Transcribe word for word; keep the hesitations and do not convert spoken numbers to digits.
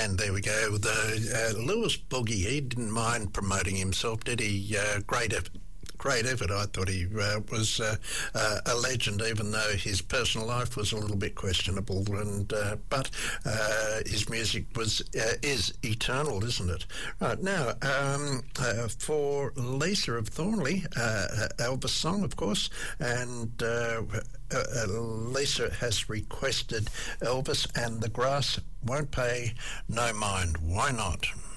and there we go. The uh, Lewis Boogie, he didn't mind promoting himself, did he? Uh, great effort. Great effort. I thought he uh, was uh, uh, a legend, even though his personal life was a little bit questionable. And uh, but uh, his music was uh, is eternal, isn't it? Right now, um, uh, for Lisa of Thornley, uh, Elvis song, of course, and uh, uh, Lisa has requested Elvis and the Grass Won't Pay No Mind. Why not?